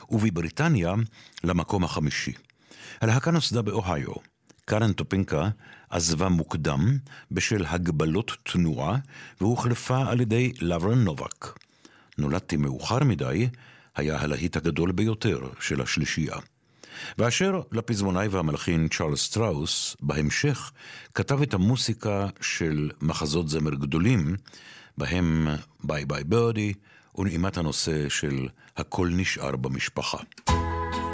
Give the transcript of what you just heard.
ובבריטניה למקום החמישי. הלהקה נוסדה באוהיו. קארן טופינקה עזבה מוקדם בשל הגבלות תנועה והוחלפה על ידי לברן נובק. נולדתי מאוחר מדי היה הלהיט הגדול ביותר של השלישייה. ואשר לפזמונאי והמלחין צ'ארלס סטראוס בהמשך כתב את המוסיקה של מחזות זמר גדולים, בהם ביי ביי ברדי ונעימת הנושא של הכל נשאר במשפחה.